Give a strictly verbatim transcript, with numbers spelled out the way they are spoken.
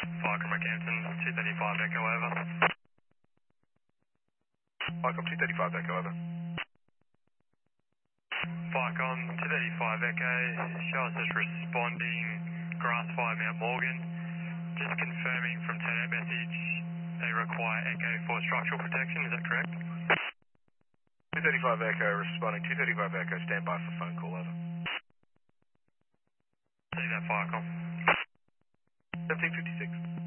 Falcon Rockhampton, two thirty-five Echo, over. Falcon two thirty-five Echo, over. Falcon two thirty-five Echo, show us as responding Grass Fire Mount Morgan. Just confirming from Tenet message, they require Echo for structural protection, is that correct? two thirty-five Echo, responding two thirty-five Echo, stand by for phone call, over. See that, Falcon. seventeen fifty-six.